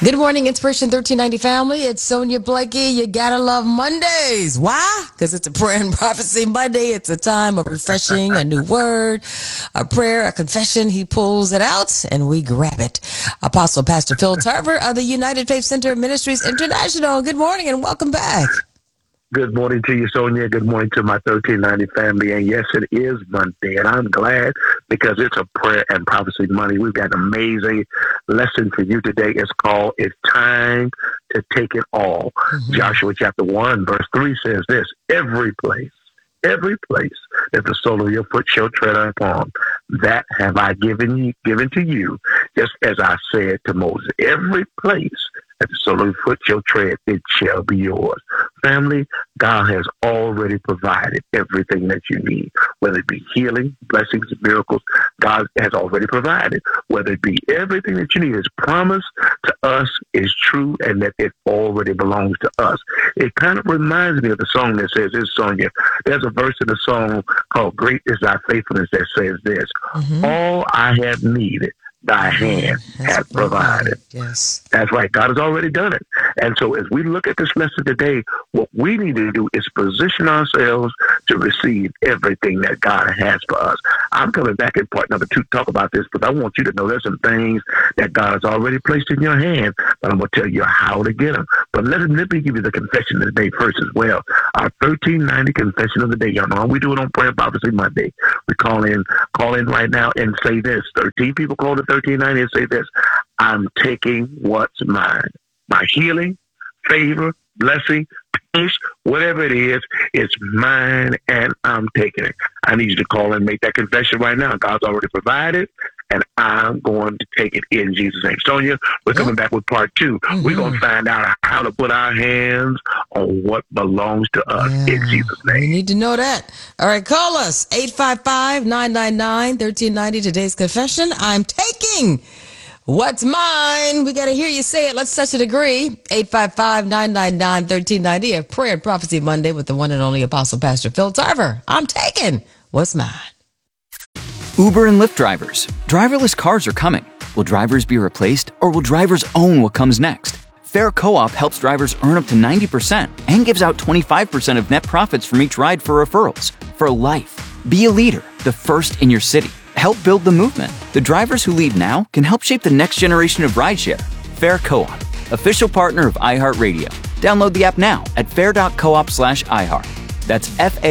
Good morning, Inspiration 1390 family. It's Sonia Blakey. You gotta love Mondays. Why? Because it's a prayer and prophecy Monday. It's a time of refreshing, a new word, a prayer, a confession. He pulls it out and we grab it. Apostle Pastor Phil Tarver of the United Faith Center Ministries International. Good morning and welcome back. Good morning to you, Sonia. Good morning to my 1390 family. And yes, it is Monday, and I'm glad because it's a prayer and prophecy Monday. We've got an amazing lesson for you today. It's called It's Time to Take It All. Mm-hmm. Joshua chapter 1, verse 3 says this: every place that the sole of your foot shall tread upon, that have I given to you, just as I said to Moses. Every place that the sole of your foot shall tread, it shall be yours. Family, God has already provided everything that you need, whether it be healing, blessings, miracles. God has already provided. Whether it be everything that you need, His promise to us is true, and that it already belongs to us. It kind of reminds me of the song that says this, Sonia. There's a verse in the song called "Great Is Thy Faithfulness" that says this: all I have needed, thy hand hath provided. Yes. That's right. God has already done it. And so as we look at this lesson today, what we need to do is position ourselves to receive everything that God has for us. I'm coming back in part number 2 to talk about this, because I want you to know there's some things that God has already placed in your hand, but I'm going to tell you how to get them. But let me give you the confession of the day first as well. Our 1390 confession of the day. Y'all know we do it on Prayer and Prophecy Monday. We call in right now and say this. 13 people call it 1390 and say this: I'm taking what's mine. My healing, favor, blessing, peace, whatever it is, it's mine, and I'm taking it. I need you to call and make that confession right now. God's already provided, and I'm going to take it in Jesus' name. Sonia, we're coming back with part 2. We're going to find out how to put our hands on what belongs to us in Jesus' name. We need to know that. All right, call us, 855-999-1390. Today's confession: I'm taking what's mine. We got to hear you say it. Let's touch and agree. 855-999-1390. A prayer and prophecy Monday with the one and only Apostle Pastor Phil Tarver. I'm taking what's mine. Uber and Lyft drivers. Driverless cars are coming. Will drivers be replaced, or will drivers own what comes next? Fair Co-op helps drivers earn up to 90% and gives out 25% of net profits from each ride for referrals. For life. Be a leader, the first in your city. Help build the movement. The drivers who lead now can help shape the next generation of rideshare. Fair Co-op, official partner of iHeartRadio. Download the app now at fair.coop/iHeart. That's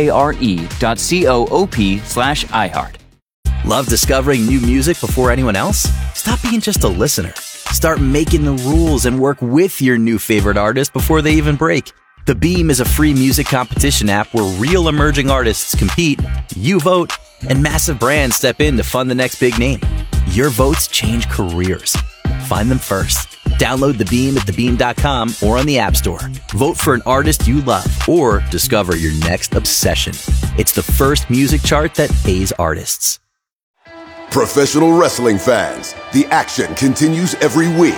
FARE.coop/iHeart. Love discovering new music before anyone else? Stop being just a listener. Start making the rules and work with your new favorite artist before they even break. The Beam is a free music competition app where real emerging artists compete, you vote, and massive brands step in to fund the next big name. Your votes change careers. Find them first. Download The Beam at thebeam.com or on the App Store. Vote for an artist you love or discover your next obsession. It's the first music chart that pays artists. Professional wrestling fans, the action continues every week.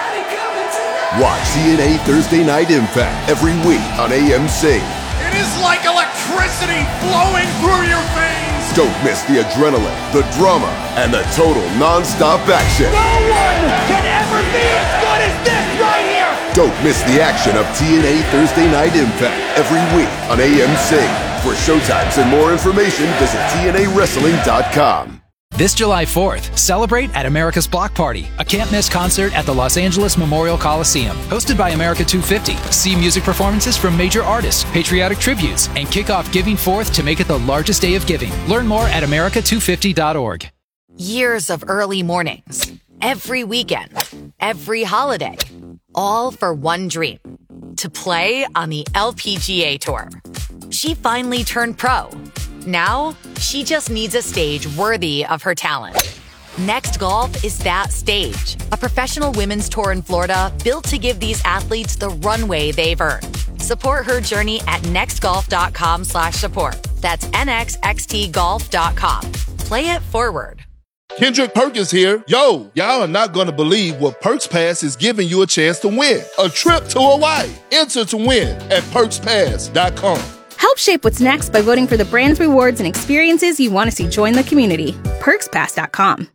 Watch TNA Thursday Night Impact every week on AMC. It is like electricity flowing through your veins. Don't miss the adrenaline, the drama, and the total non-stop action. No one can ever be as good as this right here. Don't miss the action of TNA Thursday Night Impact every week on AMC. For showtimes and more information, visit TNAWrestling.com. This July 4th, celebrate at America's Block Party, a can't-miss concert at the Los Angeles Memorial Coliseum. Hosted by America 250, see music performances from major artists, patriotic tributes, and kick off Giving Forth to make it the largest day of giving. Learn more at america250.org. Years of early mornings, every weekend, every holiday, all for one dream: to play on the LPGA Tour. She finally turned pro. Now, she just needs a stage worthy of her talent. Next Golf is that stage. A professional women's tour in Florida built to give these athletes the runway they've earned. Support her journey at nextgolf.com/support. That's nxxtgolf.com. Play it forward. Kendrick Perkins here. Yo, y'all are not going to believe what Perks Pass is giving you a chance to win. A trip to Hawaii. Enter to win at perkspass.com. Help shape what's next by voting for the brands, rewards, and experiences you want to see join the community. PerksPass.com.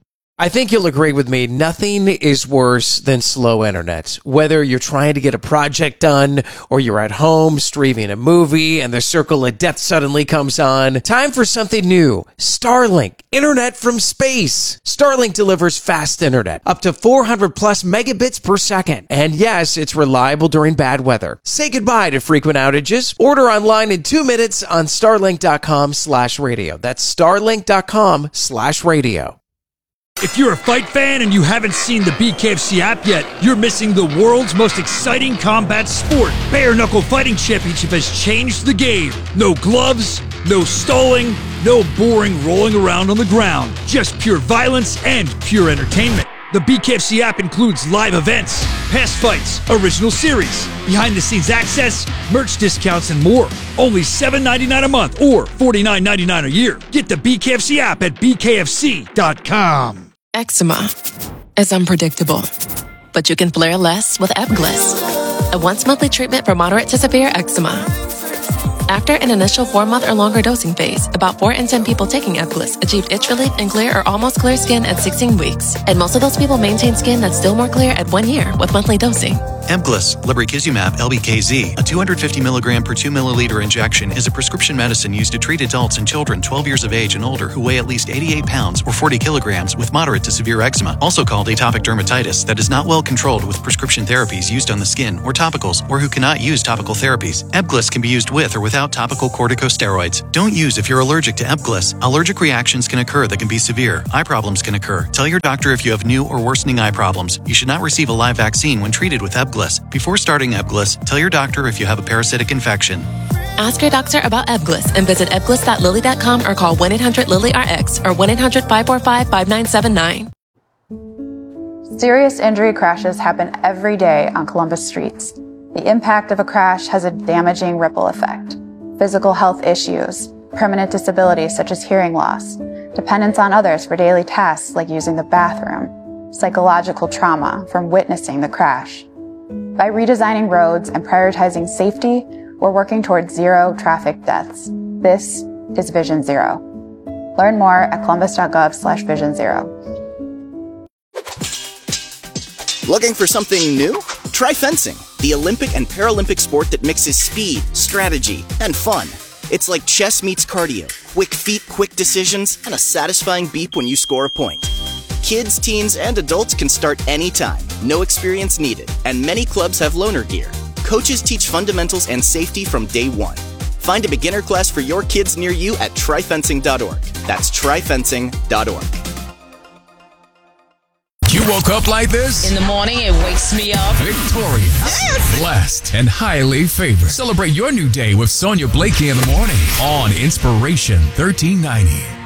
I think you'll agree with me. Nothing is worse than slow internet. Whether you're trying to get a project done or you're at home streaming a movie and the circle of death suddenly comes on. Time for something new. Starlink. Internet from space. Starlink delivers fast internet. Up to 400 plus megabits per second. And yes, it's reliable during bad weather. Say goodbye to frequent outages. Order online in 2 minutes on starlink.com/radio. That's starlink.com/radio. If you're a fight fan and you haven't seen the BKFC app yet, you're missing the world's most exciting combat sport. Bare Knuckle Fighting Championship has changed the game. No gloves, no stalling, no boring rolling around on the ground. Just pure violence and pure entertainment. The BKFC app includes live events, past fights, original series, behind-the-scenes access, merch discounts, and more. Only $7.99 a month or $49.99 a year. Get the BKFC app at bkfc.com. Eczema is unpredictable, but you can flare less with Ebglyss, a once-monthly treatment for moderate to severe eczema. After an initial 4-month or longer dosing phase, about 4 in 10 people taking Ebglyss achieved itch relief and clear or almost clear skin at 16 weeks. And most of those people maintain skin that's still more clear at 1 year with monthly dosing. Ebglyss, lebrikizumab LBKZ, a 250 milligram per 2 milliliter injection, is a prescription medicine used to treat adults and children 12 years of age and older who weigh at least 88 pounds or 40 kilograms with moderate to severe eczema, also called atopic dermatitis, that is not well controlled with prescription therapies used on the skin or topicals, or who cannot use topical therapies. Ebglyss can be used with or without topical corticosteroids. Don't use if you're allergic to Ebglyss. Allergic reactions can occur that can be severe. Eye problems can occur. Tell your doctor if you have new or worsening eye problems. You should not receive a live vaccine when treated with Ebglyss. Before starting Ebglyss, tell your doctor if you have a parasitic infection. Ask your doctor about Ebglyss and visit ebglyss.lilly.com or call 1-800-LILY-RX or 1-800-545-5979. Serious injury crashes happen every day on Columbus streets. The impact of a crash has a damaging ripple effect. Physical health issues, permanent disabilities such as hearing loss, dependence on others for daily tasks like using the bathroom, psychological trauma from witnessing the crash. By redesigning roads and prioritizing safety, we're working towards zero traffic deaths. This is Vision Zero. Learn more at columbus.gov/Vision Zero. Looking for something new? Try fencing, the Olympic and Paralympic sport that mixes speed, strategy, and fun. It's like chess meets cardio. Quick feet, quick decisions, and a satisfying beep when you score a point. Kids, teens, and adults can start anytime. No experience needed. And many clubs have loaner gear. Coaches teach fundamentals and safety from day one. Find a beginner class for your kids near you at tryfencing.org. That's tryfencing.org. You woke up like this? In the morning, it wakes me up. Victorious, yes! Blessed, and highly favored. Celebrate your new day with Sonia Blakey in the morning on Inspiration 1390.